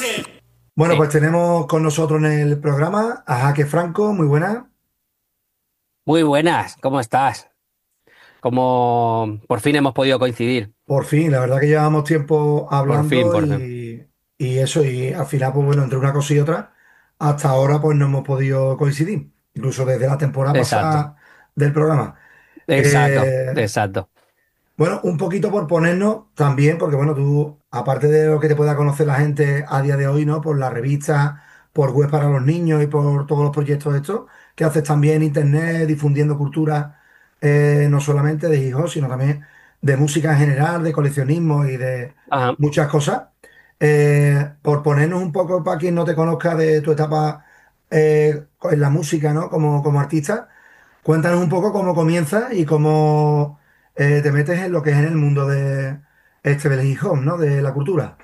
Bueno, pues tenemos con nosotros en el programa a Jaque Franco, muy buena. Muy buenas, ¿cómo estás? ¿Cómo por fin hemos podido coincidir? Por fin, la verdad que llevábamos tiempo Por fin, hablando por fin. y eso, y al final, pues bueno, entre una cosa y otra, hasta ahora pues no hemos podido coincidir, incluso desde la temporada Exacto, pasada del programa. exacto, Eh, exacto. Bueno, un poquito por ponernos también, porque bueno, tú, aparte de lo que te pueda conocer la gente a día de hoy, ¿no? Por la revista, por web para los niños y por todos los proyectos estos, que haces también en internet, difundiendo cultura, no solamente de hip hop, sino también de música en general, de coleccionismo y de Ajá. muchas cosas. Por ponernos un poco para quien no te conozca de tu etapa en la música, ¿no? Como artista. Cuéntanos un poco cómo comienza y cómo te metes en lo que es en el mundo de del hip hop, ¿no? De la cultura.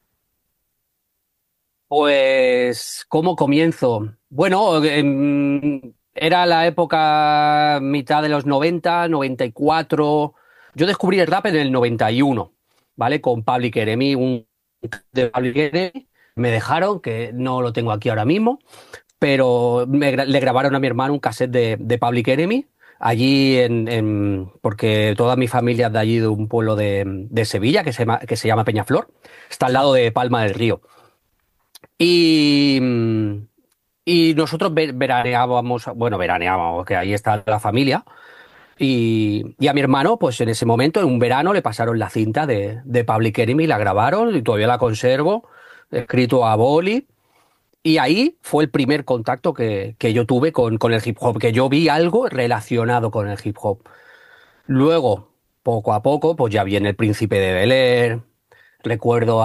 Pues, ¿cómo comienzo? Bueno, era la época mitad de los 90, 94. Yo descubrí el rap en el 91, ¿vale? Con Public Enemy, un de Public Enemy. Me dejaron, que no lo tengo aquí ahora mismo, pero le grabaron a mi hermano un cassette de Public Enemy, allí porque toda mi familia es de allí, de un pueblo de Sevilla que se llama Peñaflor, está al Sí. lado de Palma del Río. Y, y nosotros veraneábamos, bueno, veraneábamos, que ahí está la familia, y a mi hermano, pues en ese momento, en un verano, le pasaron la cinta de Public Enemy, la grabaron y todavía la conservo, escrito a boli. Y ahí fue el primer contacto que yo tuve con el hip hop, que yo vi algo relacionado con el hip hop. Luego, poco a poco, pues ya viene el Príncipe de Bel-Air, recuerdo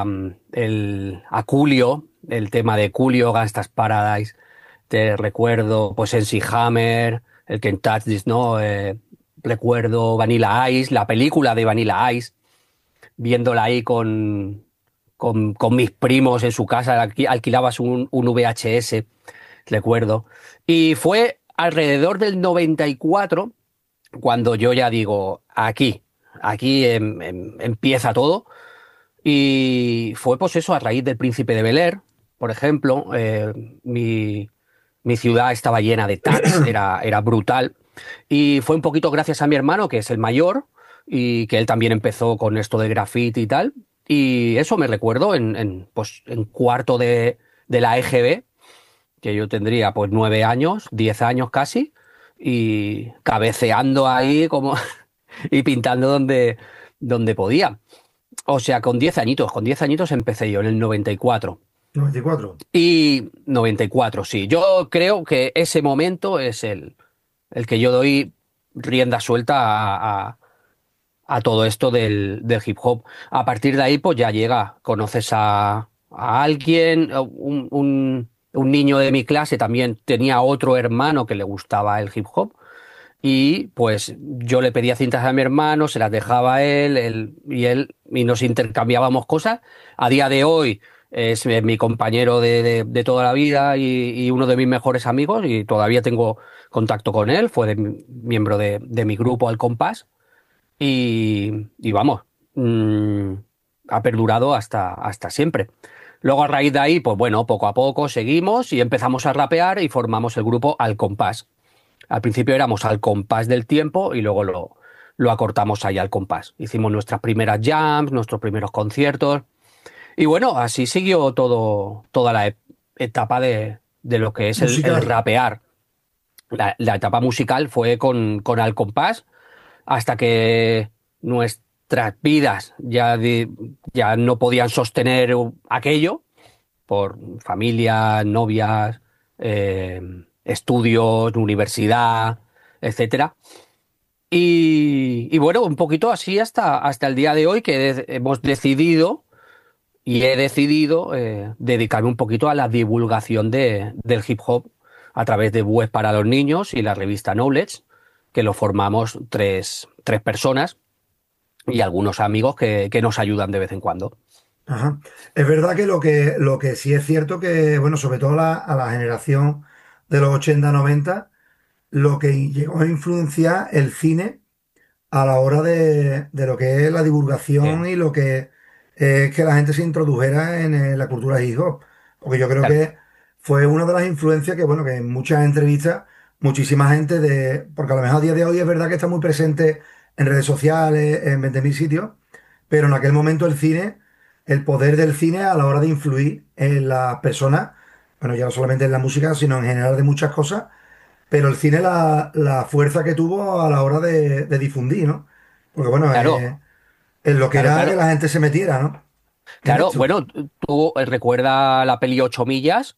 a Coolio, el tema de Coolio, Gangsta's Paradise, te recuerdo pues MC Hammer, el Can't Touch This, ¿no? Recuerdo Vanilla Ice, la película de Vanilla Ice, viéndola ahí con mis primos en su casa, alquilabas un VHS, recuerdo. Y fue alrededor del 94 cuando yo ya digo, aquí empieza todo. Y fue pues eso, a raíz del Príncipe de Bel-Air, por ejemplo, mi ciudad estaba llena de tags, era brutal. Y fue un poquito gracias a mi hermano, que es el mayor, y que él también empezó con esto de graffiti y tal. Y eso me recuerdo pues, en cuarto de la EGB, que yo tendría pues 9 años, 10 años casi, y cabeceando ahí como y pintando donde podía. O sea, con 10 añitos empecé yo en el 94. 94. Y 94, sí. Yo creo que ese momento es el que yo doy rienda suelta a todo esto del hip hop. A partir de ahí, pues ya conoces a alguien, un niño de mi clase también tenía otro hermano que le gustaba el hip hop. Y pues yo le pedía cintas a mi hermano, se las dejaba a él, y nos intercambiábamos cosas. A día de hoy es mi compañero de toda la vida y uno de mis mejores amigos, y todavía tengo contacto con él. Fue miembro de mi grupo Al Compás, y vamos, mm, ha perdurado hasta siempre. Luego, a raíz de ahí, pues bueno, poco a poco seguimos y empezamos a rapear y formamos el grupo Al Compás. Al principio éramos Al Compás del Tiempo y luego lo acortamos ahí Al Compás. Hicimos nuestras primeras jams, nuestros primeros conciertos. Y bueno, así siguió toda la etapa de lo que es el Musical. rapear. La etapa musical fue con Al Compás hasta que nuestras vidas ya no podían sostener aquello por familia, novias, eh, estudios, universidad, etcétera. Y bueno, un poquito así hasta el día de hoy, que hemos decidido y he decidido dedicarme un poquito a la divulgación del hip hop a través de Web para los Niños y la revista Knowledge, que lo formamos tres personas y algunos amigos que nos ayudan de vez en cuando. Ajá. Es verdad que lo que sí es cierto que, bueno, sobre todo a la generación de los 80 90 lo que llegó a influenciar el cine a la hora de lo que es la Sí. divulgación y lo que es que la gente se introdujera en la cultura hip hop. Porque yo creo Claro, que fue una de las influencias que, bueno, que en muchas entrevistas, muchísima gente porque a lo mejor a día de hoy es verdad que está muy presente en redes sociales, en 20.000 sitios, pero en aquel momento el cine, el poder del cine a la hora de influir en las personas, bueno, ya no solamente en la música, sino en general de muchas cosas, pero el cine la fuerza que tuvo a la hora de difundir, ¿no? Porque bueno, claro, en lo que claro, era que claro. la gente se metiera, ¿no? En Claro, esto. bueno, tú recuerda la peli 8 millas,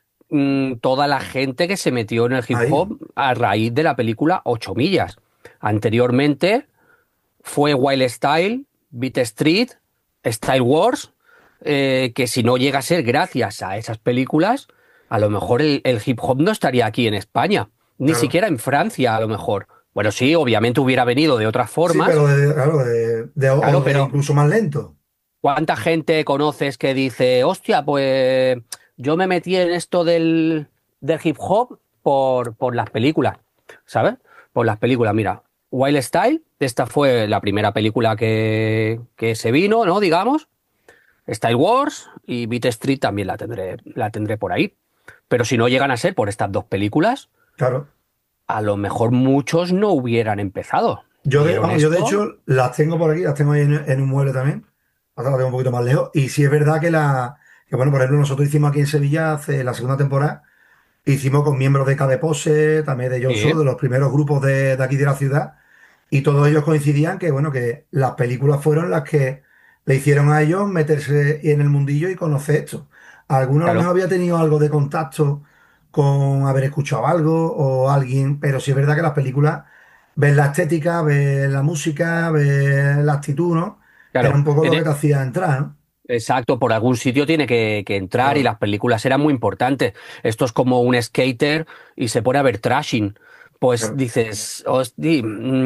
toda la gente que se metió en el hip Ahí, hop a raíz de la película 8 millas. Anteriormente fue Wild Style, Beat Street, Style Wars, que si no llega a ser gracias a esas películas, a lo mejor el hip hop no estaría aquí en España, ni claro. siquiera en Francia a lo mejor. Bueno, sí, obviamente hubiera venido de otras Sí, formas, pero claro, claro, o de pero incluso más lento. ¿cuánta gente conoces que dice, hostia, pues yo me metí en esto del hip hop por las películas, ¿sabes? Por las películas, mira, Wild Style, esta fue la primera película que se vino, ¿no? Digamos. Style Wars y Beat Street también la tendré por ahí. Pero si no llegan a ser por estas dos películas, Claro. a lo mejor muchos no hubieran empezado. Vieron Vamos, yo de esto, hecho las tengo por aquí, las tengo ahí en un mueble también. Ahora las tengo un poquito más lejos. Y sí es verdad que bueno, por ejemplo, nosotros hicimos aquí en Sevilla hace la segunda temporada, hicimos con miembros de Cadepose, también de John sí, Soul, de los primeros grupos de aquí de la ciudad. Y todos ellos coincidían que, bueno, que las películas fueron las que le hicieron a ellos meterse en el mundillo y conocer esto. Algunos a lo mejor claro, había tenido algo de contacto con haber escuchado algo o alguien, pero sí es verdad que las películas, ves la estética, ves la música, ves la actitud, ¿no? Era claro. un poco lo que te hacía entrar, ¿no? Exacto, por algún sitio tiene que entrar y Claro, las películas eran muy importantes. Esto es como un skater y se pone a ver trashing. Pues claro. dices, "Hosti,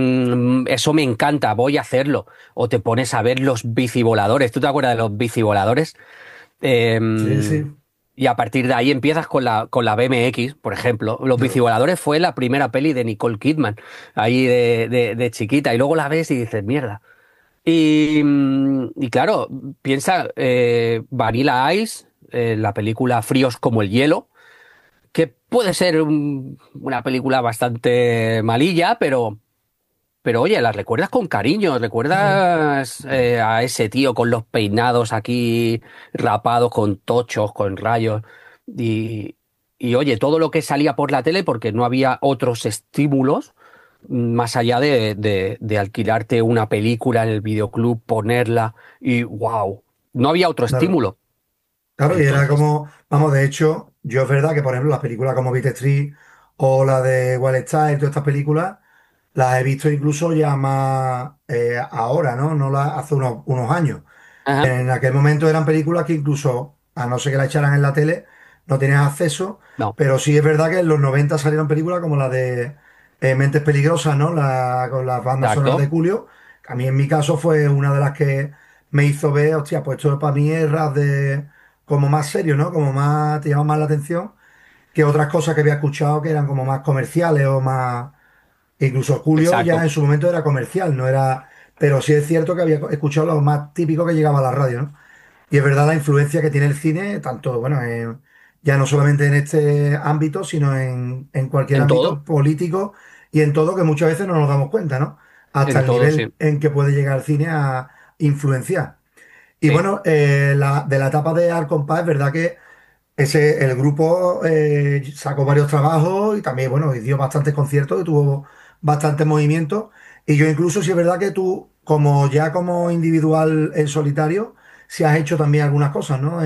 eso me encanta, voy a hacerlo". O te pones a ver los bicivoladores. ¿Tú te acuerdas de los bicivoladores? Sí, Eh, sí. y a partir de ahí empiezas con la BMX, por ejemplo. Los Claro. bicivoladores fue la primera peli de Nicole Kidman, ahí de chiquita. Y luego la ves y dices, mierda. Y claro, piensa Vanilla Ice, la película Fríos como el hielo, que puede ser una película bastante malilla, pero oye, la recuerdas con cariño, Claro. recuerdas a ese tío con los peinados aquí rapados, con tochos, con rayos, y, y oye, todo lo que salía por la tele porque no había otros estímulos más allá de alquilarte una película en el videoclub, ponerla y wow, no había otro Claro. estímulo. Claro, y era Entonces, como, vamos, de hecho, yo es verdad que, por ejemplo, las películas como Beat Street o la de Wild Style, todas estas películas, las he visto incluso ya más ahora, ¿no? No las hace unos años. ajá, En aquel momento eran películas que incluso, a no ser que la echaran en la tele, no tenías acceso, no, pero sí es verdad que en los 90 salieron películas como la de Mentes Peligrosas, ¿no? Con las bandas sonoras de exacto, Julio. A mí en mi caso fue una de las que me hizo ver, hostia, pues esto para mí es rap de como más serio, ¿no? Como más, te llama más la atención que otras cosas que había escuchado que eran como más comerciales o más. Incluso Julio ya exacto, en su momento era comercial, no era. Pero sí es cierto que había escuchado lo más típico que llegaba a la radio, ¿no? Y es verdad la influencia que tiene el cine, tanto, bueno, ya no solamente en este ámbito, sino en cualquier en ámbito todo, político y en todo que muchas veces no nos damos cuenta, ¿no? Hasta en el todo, nivel sí. en que puede llegar el cine a influenciar. Y Sí, bueno, de la etapa de Arcompas, es verdad que el grupo sacó varios trabajos y también, bueno, y dio bastantes conciertos y tuvo bastantes movimientos. Y yo incluso, si es verdad que tú, como ya como individual en solitario, si has hecho también algunas cosas, ¿no?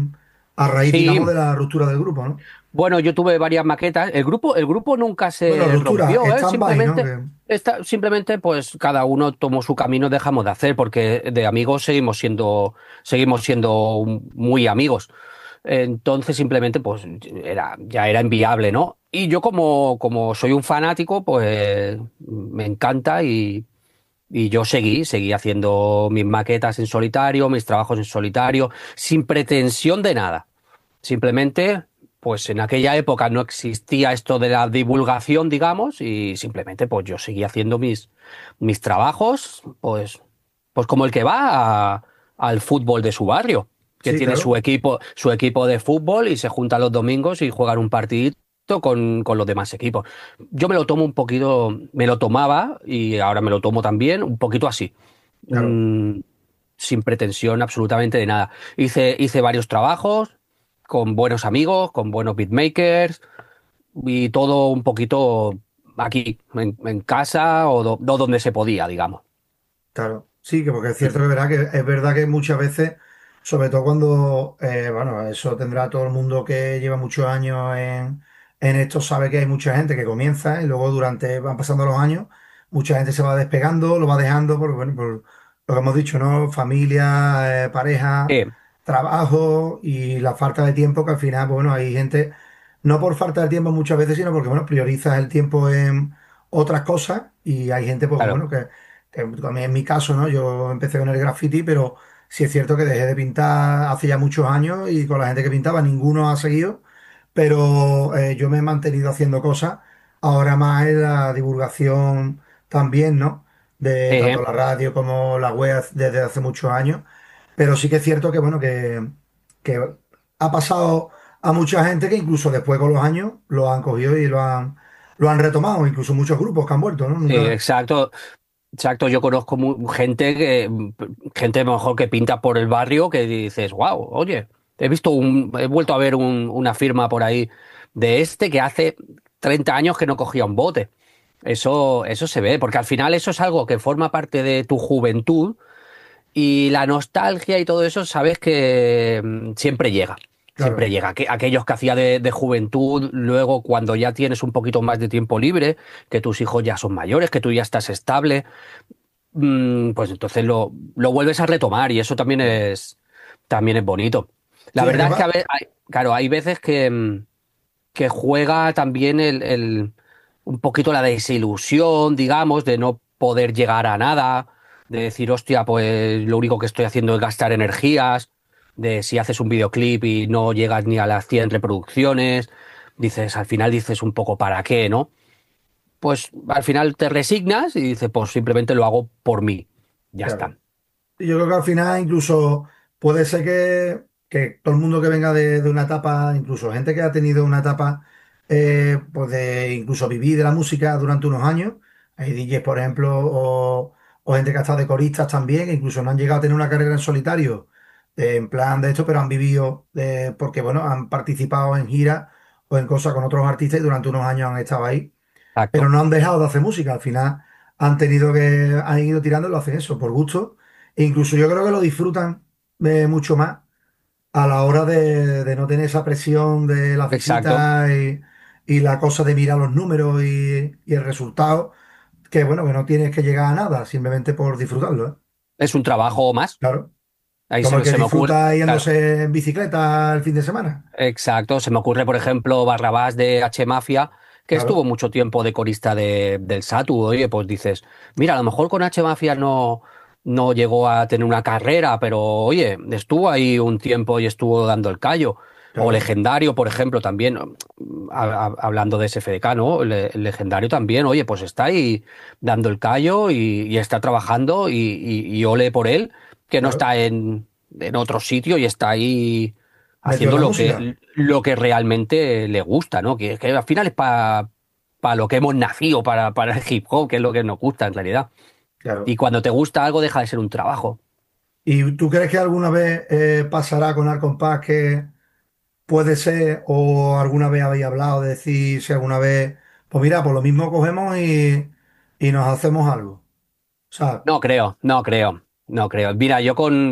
A raíz, digamos, sí. de la ruptura del grupo, ¿no? Bueno, yo tuve varias maquetas. El grupo nunca Bueno, se ruptura, rompió, ¿eh? stand-by, ¿no? Simplemente, pues cada uno tomó su camino, dejamos de hacer, porque de amigos seguimos siendo muy amigos. Entonces, simplemente, pues ya era inviable, ¿no? Y yo como soy un fanático, pues me encanta y yo seguí haciendo mis maquetas en solitario, mis trabajos en solitario, sin pretensión de nada. Simplemente, pues en aquella época no existía esto de la divulgación, digamos, y simplemente pues yo seguía haciendo mis trabajos, pues como el que va al fútbol de su barrio, que Sí, tiene claro. su equipo de fútbol y se juntan los domingos y juegan un partidito con los demás equipos. Yo me lo tomo un poquito, me lo tomaba y ahora me lo tomo también un poquito así, Claro. mm, sin pretensión absolutamente de nada. Hice varios trabajos con buenos amigos, con buenos beatmakers y todo un poquito aquí, en casa o donde se podía, digamos. Claro, sí, que porque es cierto que es verdad que muchas veces, sobre todo cuando, bueno, eso tendrá todo el mundo que lleva muchos años en esto, sabe que hay mucha gente que comienza y luego durante van pasando los años, mucha gente se va despegando, lo va dejando, por, bueno, por lo que hemos dicho, ¿no? Familia, pareja, Sí, trabajo y la falta de tiempo, que al final, pues, bueno, hay gente, no por falta de tiempo muchas veces, sino porque, bueno, priorizas el tiempo en otras cosas y hay gente, pues, claro. bueno, que también en mi caso, ¿no? Yo empecé con el graffiti, pero sí es cierto que dejé de pintar hace ya muchos años y con la gente que pintaba ninguno ha seguido, pero yo me he mantenido haciendo cosas, ahora más en la divulgación también, ¿no? De tanto la radio como la web desde hace muchos años, pero sí que es cierto que, bueno, que ha pasado a mucha gente que incluso después con los años lo han cogido y lo han retomado, incluso muchos grupos que han vuelto, ¿no? Sí, Nunca, exacto. Exacto, yo conozco gente mejor que pinta por el barrio que dices, wow, oye, he vuelto a ver una firma por ahí de este que hace 30 años que no cogía un bote. Eso se ve, porque al final eso es algo que forma parte de tu juventud y la nostalgia y todo eso, sabes que siempre llega. Siempre claro. llega. Aquellos que hacía de juventud, luego cuando ya tienes un poquito más de tiempo libre, que tus hijos ya son mayores, que tú ya estás estable, pues entonces lo vuelves a retomar y eso también es bonito. La Sí, verdad es que claro, hay veces que juega también un poquito la desilusión, digamos, de no poder llegar a nada, de decir, hostia, pues lo único que estoy haciendo es gastar energías, de si haces un videoclip y no llegas ni a las 100 reproducciones, dices, al final dices un poco para qué, ¿no? Pues al final te resignas y dices, pues simplemente lo hago por mí. Ya claro. está. Y yo creo que al final incluso puede ser que todo el mundo que venga de una etapa, incluso gente que ha tenido una etapa pues de incluso vivir de la música durante unos años, hay DJs por ejemplo, o gente que ha estado de coristas también, que incluso no han llegado a tener una carrera en solitario, en plan de esto, pero han vivido porque bueno, han participado en giras o en cosas con otros artistas y durante unos años han estado ahí, pero Exacto. no han dejado de hacer música. Al final han ido tirando y lo hacen eso, por gusto. E incluso yo creo que lo disfrutan mucho más a la hora de no tener esa presión de las Exacto. visitas y la cosa de mirar los números y el resultado, que bueno, que no tienes que llegar a nada, simplemente por disfrutarlo, ¿eh? Es un trabajo más. Claro. Ahí Como el que se me ocurre. disfruta Claro. yéndose en bicicleta el fin de semana. Exacto, se me ocurre, por ejemplo, Barrabás de H Mafia, que estuvo Claro, mucho tiempo de corista del Satu. Oye, pues dices, mira, a lo mejor con H Mafia no llegó a tener una carrera, pero oye, estuvo ahí un tiempo y estuvo dando el callo. O claro, Legendario, por ejemplo, también, hablando de SFDK, ¿no? Legendario también, oye, pues está ahí dando el callo y está trabajando y ole por él, que no claro. está en otro sitio y está ahí Metió haciendo la música. lo que realmente le gusta, ¿no? Que al final es para lo que hemos nacido, para el hip hop, que es lo que nos gusta en realidad. Y Claro. cuando te gusta algo, deja de ser un trabajo. ¿Y tú crees que alguna vez pasará con Arcompás que puede ser, o alguna vez habéis hablado de decir si alguna vez, pues mira, por lo mismo cogemos y nos hacemos algo? O sea, No creo, no creo, no creo. Mira,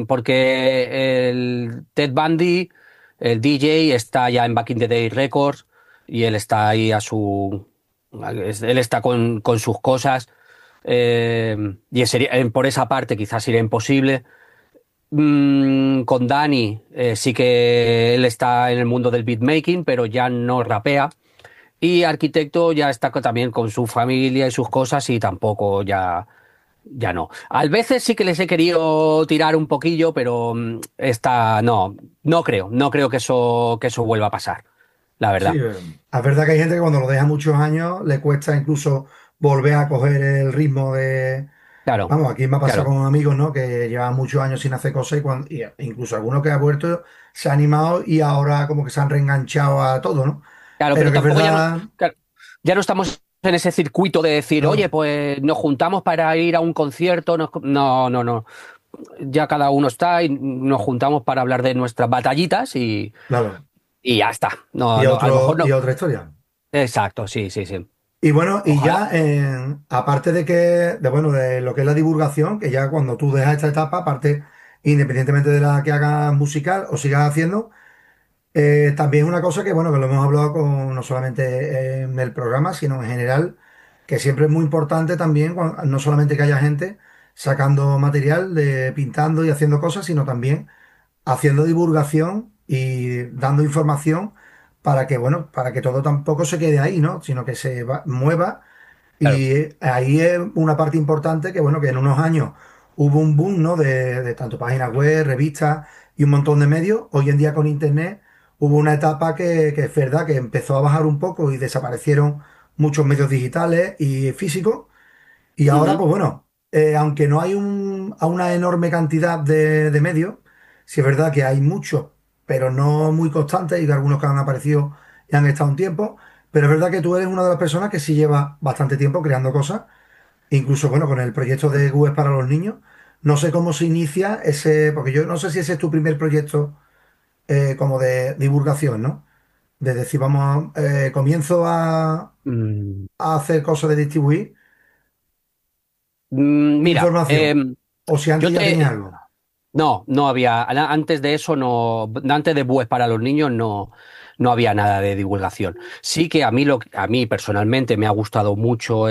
porque el Ted Bundy, el DJ, está ya en Back in the Day Records y él está ahí él está con sus cosas. Por esa parte quizás sería imposible. Con Dani, sí que él está en el mundo del beatmaking, pero ya no rapea. Y Arquitecto ya está también con su familia y sus cosas y tampoco ya no. A veces sí que les he querido tirar un poquillo, pero no creo que eso vuelva a pasar, la sí, verdad. es verdad que hay gente que cuando lo deja muchos años le cuesta incluso volver a coger el ritmo claro, Vamos, aquí me ha pasado claro. con amigos, ¿no? Que llevan muchos años sin hacer cosas y incluso algunos que ha vuelto se ha animado y ahora como que se han reenganchado a todo, ¿no? Claro, Pero pero que es tampoco ya no, verdad, claro, ya no estamos en ese circuito de decir, oye, claro, pues nos juntamos para ir a un concierto. No, no, no. Ya cada uno está y nos juntamos para hablar de nuestras batallitas claro. y ya está. Y No, no, a lo otro, mejor y no. otra historia. Exacto, sí, sí, sí. Y bueno, y Ojalá. ya aparte bueno, de lo que es la divulgación, que ya cuando tú dejas esta etapa, aparte, independientemente de la que hagas musical o sigas haciendo, también es una cosa que, bueno, que lo hemos hablado no solamente en el programa, sino en general, que siempre es muy importante también, no solamente que haya gente sacando material, pintando y haciendo cosas, sino también haciendo divulgación y dando información para que, bueno, para que todo tampoco se quede ahí, ¿no? Sino que mueva. Claro. Y ahí es una parte importante que, bueno, que en unos años hubo un boom, ¿no? De tanto páginas web, revistas y un montón de medios. Hoy en día con Internet hubo una etapa que es verdad que empezó a bajar un poco y desaparecieron muchos medios digitales y físicos. Y ahora, Ujú. pues bueno, aunque no hay a una enorme cantidad de medios, sí es verdad que hay muchos, pero no muy constantes y que algunos que han aparecido y han estado un tiempo. Pero es verdad que tú eres una de las personas que sí lleva bastante tiempo creando cosas, incluso bueno, con el proyecto de Google para los niños. No sé cómo se inicia ese, porque yo no sé si ese es tu primer proyecto como de divulgación, ¿no? De decir, vamos, comienzo Mm, a hacer cosas de distribuir Mira, información. O si antes yo ya tenías te, algo. no, no había, antes de eso no, antes de Bues para los niños no, no había nada de divulgación. Sí que a mí personalmente me ha gustado mucho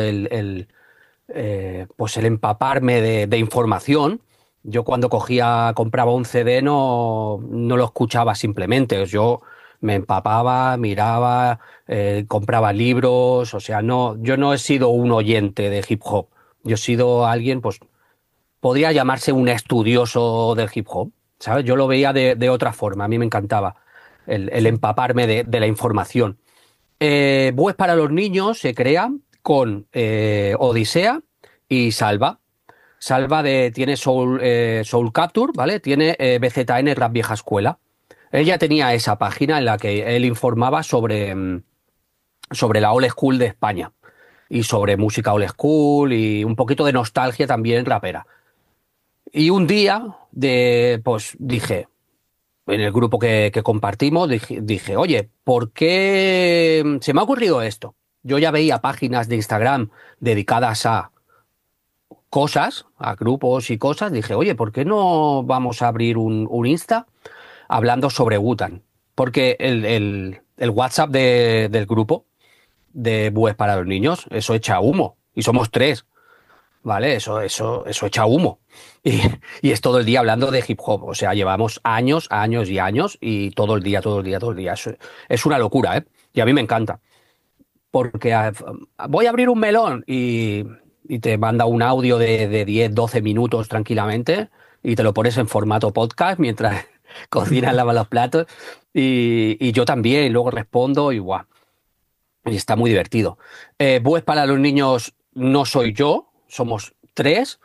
pues el empaparme de información. Yo cuando compraba un CD no lo escuchaba simplemente. Yo me empapaba, miraba, compraba libros. O sea, no, yo no he sido un oyente de hip hop. Yo he sido alguien, pues podría llamarse un estudioso del hip hop, ¿sabes? Yo lo veía de otra forma, a mí me encantaba el Sí. empaparme de la información. Bues para los niños se crea con Odisea y Salva. Tiene Soul Capture, ¿vale? Tiene BZN Rap Vieja Escuela. Él ya tenía esa página en la que él informaba sobre la old school de España y sobre música old school y un poquito de nostalgia también rapera. Y un día pues dije, en el grupo que compartimos, dije, oye, ¿por qué se me ha ocurrido esto? Yo ya veía páginas de Instagram dedicadas a cosas, a grupos y cosas. Dije, oye, ¿por qué no vamos a abrir un Insta hablando sobre Wutan? Porque el WhatsApp del grupo de Bues para los niños, eso echa humo. Y somos tres. ¿Vale? Eso echa humo. Y, y es todo el día hablando de hip hop. O sea, llevamos años, años y años y todo el día, todo el día, todo el día. Es una locura, ¿eh? Y a mí me encanta. Porque voy a abrir un melón y te manda un audio de 10 12 minutos tranquilamente y te lo pones en formato podcast mientras cocinas, lavas los platos. Y yo también, luego respondo y guau. Y está muy divertido. Pues para los niños no soy yo, somos tres.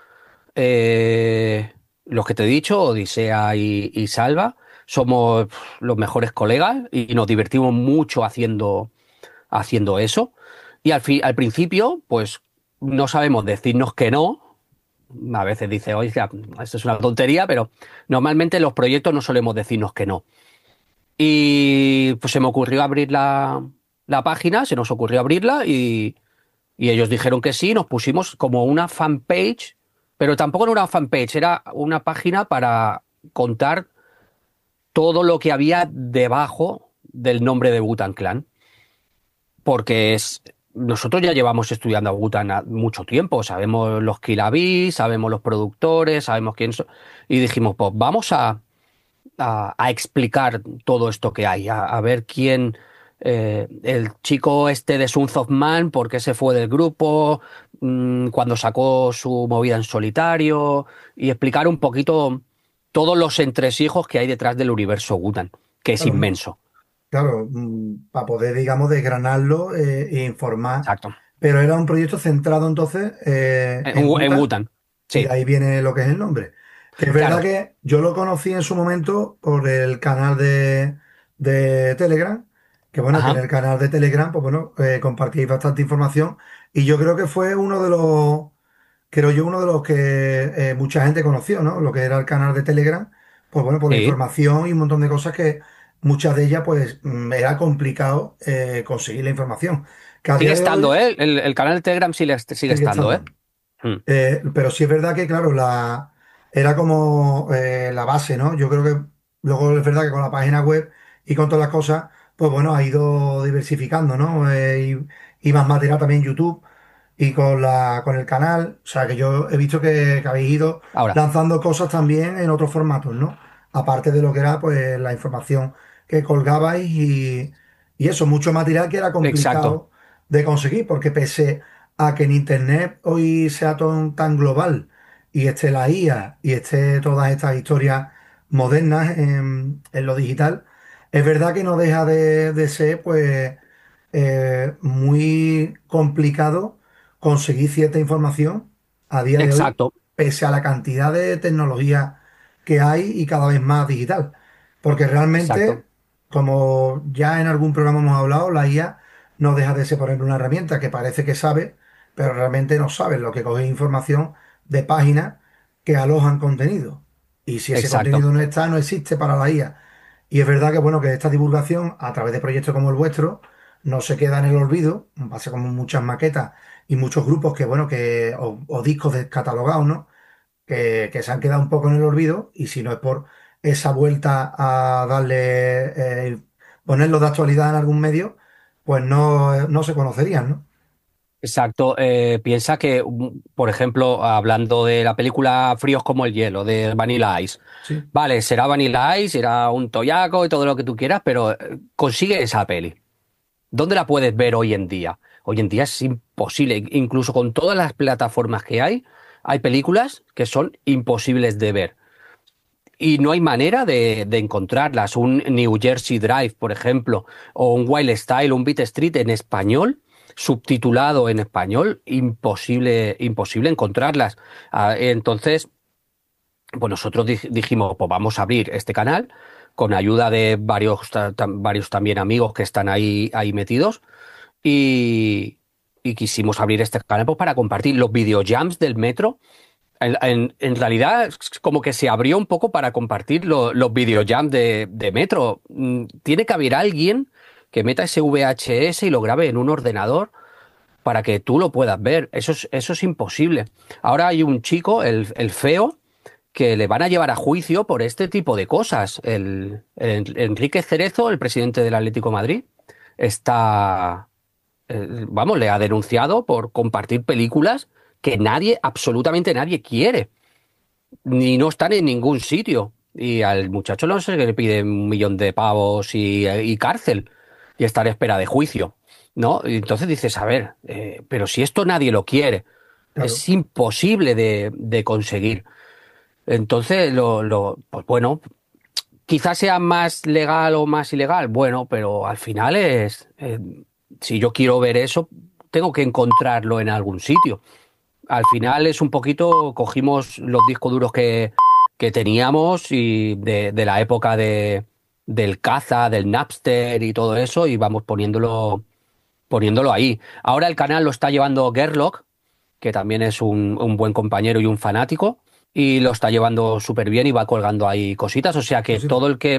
Los que te he dicho, Odisea y Salva, somos los mejores colegas y nos divertimos mucho haciendo eso. Y al principio, pues no sabemos decirnos que no. A veces dice, oye, esto es una tontería, pero normalmente en los proyectos no solemos decirnos que no. Y pues se me ocurrió abrir la página, se nos ocurrió abrirla y ellos dijeron que sí, nos pusimos como una fanpage, pero tampoco era una fanpage, era una página para contar todo lo que había debajo del nombre de Wu-Tang Clan, porque nosotros ya llevamos estudiando a Wu-Tang mucho tiempo, sabemos los Kill sabemos los productores, sabemos quién son, y dijimos, pues vamos a explicar todo esto que hay, a ver quién, el chico este de Sons of Man, por qué se fue del grupo, cuando sacó su movida en solitario, y explicar un poquito todos los entresijos que hay detrás del universo Gutan, que es Claro, inmenso. claro, para poder, digamos, desgranarlo e informar. Exacto. Pero era un proyecto centrado entonces en En Guta. Gutan. y de Sí, ahí viene lo que es el nombre. Que es verdad claro. que yo lo conocí en su momento por el canal de Telegram, que bueno, que en Ajá. el canal de Telegram, pues bueno, compartí bastante información y yo creo que fue creo yo, uno de los que mucha gente conoció, ¿no? Lo que era el canal de Telegram, pues bueno, por la Sí. información y un montón de cosas que muchas de ellas, pues era complicado conseguir la información. Que a Sigue día de estando, hoy ¿eh? El canal de Telegram sigue sigue estando, ¿eh? estando. Mm. Pero sí es verdad que, claro, era como la base, ¿no? Yo creo que luego es verdad que con la página web y con todas las cosas, pues bueno, ha ido diversificando, ¿no? Y más material también en YouTube y con el canal. O sea, que yo he visto que habéis ido Ahora, lanzando cosas también en otros formatos, ¿no? Aparte de lo que era, pues, la información que colgabais y eso, mucho material que era exacto, complicado de conseguir, porque pese a que en Internet hoy sea todo tan global y esté la IA y esté todas estas historias modernas en lo digital, es verdad que no deja de ser, pues, muy complicado conseguir cierta información a día de hoy, exacto, pese a la cantidad de tecnología que hay y cada vez más digital. Porque realmente, exacto, como ya en algún programa hemos hablado, la IA no deja de ser, por ejemplo, una herramienta que parece que sabe, pero realmente no sabe, lo que coge información de páginas que alojan contenido. Y si ese exacto, contenido no está, no existe para la IA. Y es verdad que, bueno, que esta divulgación, a través de proyectos como el vuestro, no se queda en el olvido, pasa como muchas maquetas y muchos grupos que, bueno, o discos descatalogados, ¿no? Que se han quedado un poco en el olvido, y si no es por esa vuelta a ponerlos de actualidad en algún medio, pues no se conocerían, ¿no? exacto. Piensa que, por ejemplo, hablando de la película Fríos como el hielo, de Vanilla Ice, Sí, vale, será Vanilla Ice, será un toyaco y todo lo que tú quieras, pero consigue esa peli. ¿Dónde la puedes ver hoy en día? Hoy en día es imposible, incluso con todas las plataformas que hay películas que son imposibles de ver. Y no hay manera de encontrarlas. Un New Jersey Drive, por ejemplo, o un Wild Style, un Beat Street en español, subtitulado en español, imposible, imposible encontrarlas. Entonces, pues nosotros dijimos, pues vamos a abrir este canal con ayuda de varios también amigos que están ahí metidos y, y quisimos abrir este canal pues, para compartir los videojams del metro. En realidad, es como que se abrió un poco para compartir los videojams de Metro. Tiene que haber alguien que meta ese VHS y lo grabe en un ordenador para que tú lo puedas ver. Eso es imposible. Ahora hay un chico, el feo, que le van a llevar a juicio por este tipo de cosas. El Enrique Cerezo, el presidente del Atlético de Madrid, está, vamos, le ha denunciado por compartir películas que nadie, absolutamente nadie quiere ni no están en ningún sitio. Y al muchacho no sé que le pide 1 millón de pavos y cárcel y estar en espera de juicio, ¿no? Y entonces dices, a ver, pero si esto nadie lo quiere, claro. es imposible de conseguir. Entonces, pues bueno, quizás sea más legal o más ilegal, bueno, pero al final si yo quiero ver eso, tengo que encontrarlo en algún sitio. Al final es un poquito, cogimos los discos duros que teníamos y de la época del Caza, del Napster y todo eso y vamos poniéndolo ahí. Ahora el canal lo está llevando Gerlock, que también es un buen compañero y un fanático, y lo está llevando súper bien y va colgando ahí cositas. O sea que Cositas.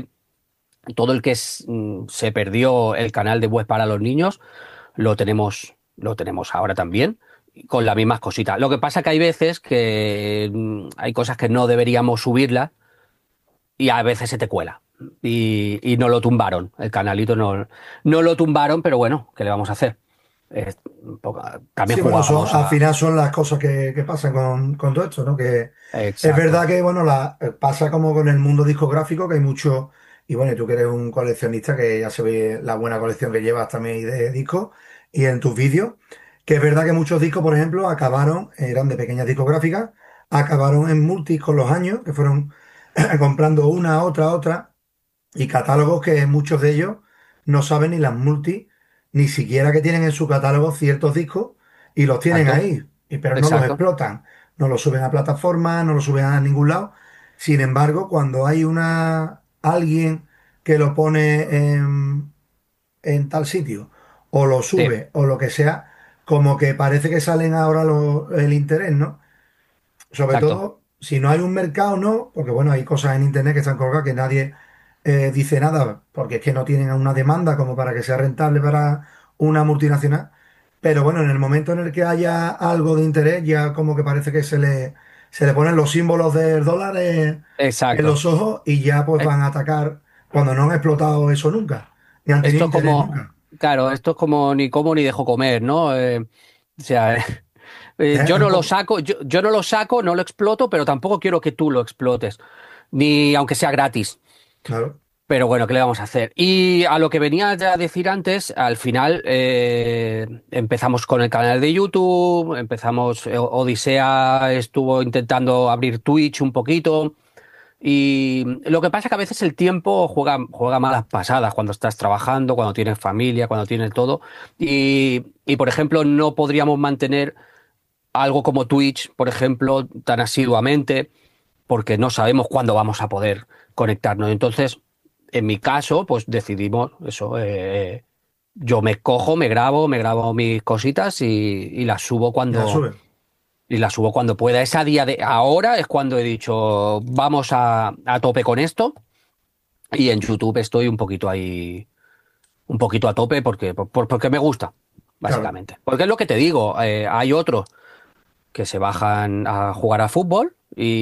se perdió el canal de Web para los niños, lo tenemos ahora también, con las mismas cositas. Lo que pasa que hay veces que hay cosas que no deberíamos subirlas y a veces se te cuela. Y no lo tumbaron, el canalito no lo tumbaron, pero bueno, ¿qué le vamos a hacer? También Sí, bueno, jugábamos al a... final son las cosas que pasan con todo esto, ¿no? Que es Exacto. verdad que, bueno, pasa como con el mundo discográfico, que hay mucho, y bueno, y tú que eres un coleccionista, que ya se ve la buena colección que llevas también ahí de discos y en tus vídeos, que es verdad que muchos discos, por ejemplo, eran de pequeñas discográficas, acabaron en multis con los años, que fueron comprando una, otra, y catálogos que muchos de ellos no saben ni las multis, ni siquiera que tienen en su catálogo ciertos discos y los tienen Exacto, ahí, pero no los exacto. explotan. no lo suben a plataformas, no lo suben a ningún lado. Sin embargo, cuando hay alguien que lo pone en tal sitio, o lo Sí, sube, o lo que sea, como que parece que salen ahora el interés, ¿no? Sobre exacto. todo, si no hay un mercado, no, porque bueno, hay cosas en internet que están colgadas que nadie dice nada, porque es que no tienen una demanda como para que sea rentable para una multinacional. Pero bueno, en el momento en el que haya algo de interés, ya como que parece que se le ponen los símbolos del dólar en Exacto. los ojos y ya pues Eh, van a atacar cuando no han explotado eso nunca, ni han tenido Esto es interés como, nunca. claro, esto es como ni como ni dejo comer, ¿no? O sea, Es yo un no lo poco, saco, yo no lo saco, no lo exploto, pero tampoco quiero que tú lo explotes, ni aunque sea gratis. claro, Pero bueno, ¿qué le vamos a hacer? Y a lo que venía ya a decir antes, al final empezamos con el canal de YouTube, empezamos, Odisea estuvo intentando abrir Twitch un poquito. Y lo que pasa es que a veces el tiempo juega malas pasadas cuando estás trabajando, cuando tienes familia, cuando tienes todo. Y, por ejemplo, no podríamos mantener algo como Twitch, por ejemplo, tan asiduamente, porque no sabemos cuándo vamos a poder conectarnos. Entonces, en mi caso, pues decidimos eso. Yo me grabo mis cositas y las subo ya cuando, sube. y la subo cuando pueda. Es a día de ahora, es cuando he dicho, vamos a tope con esto. Y en YouTube estoy un poquito ahí, un poquito a tope porque me gusta, Claro, básicamente. Porque es lo que te digo, hay otros que se bajan a jugar a fútbol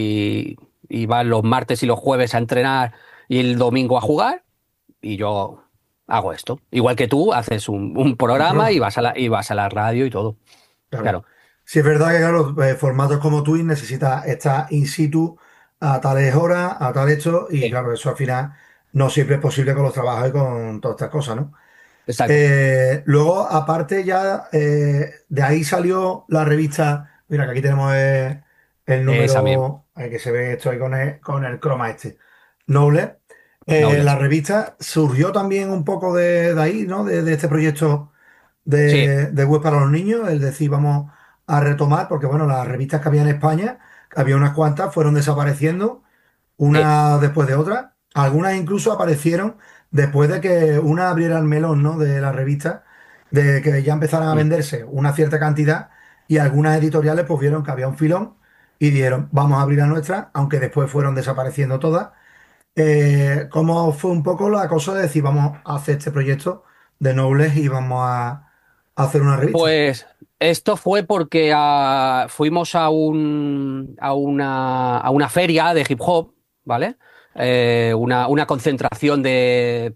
y van los martes y los jueves a entrenar y el domingo a jugar. Y yo hago esto. Igual que tú, haces un un programa y pro. vas a la radio y todo. Claro. Claro, Sí es verdad que, claro, formatos como Twitch necesita estar in situ a tales horas, a tal hecho, y sí, claro, eso al final no siempre es posible con los trabajos y con todas estas cosas, ¿no? exacto. Luego, aparte ya, de ahí salió la revista, mira que aquí tenemos el Esa misma, número que se ve esto ahí con el croma este, Noble. La Knowledge. revista surgió también un poco de ahí, ¿no? De este proyecto Sí, de web para los niños, es decir, vamos a retomar, porque bueno, las revistas que había en España, que había unas cuantas, fueron desapareciendo, sí. una después de otra. Algunas incluso aparecieron después de que una abriera el melón, ¿no? De la revista, de que ya empezaran a Mm. venderse una cierta cantidad y algunas editoriales pues vieron que había un filón y dijeron, vamos a abrir la nuestra, aunque después fueron desapareciendo todas. ¿Cómo fue un poco la cosa de decir, vamos a hacer este proyecto de Nobles y vamos a hacer una revista? Pues esto fue porque fuimos a una feria de hip hop, ¿vale? Una concentración de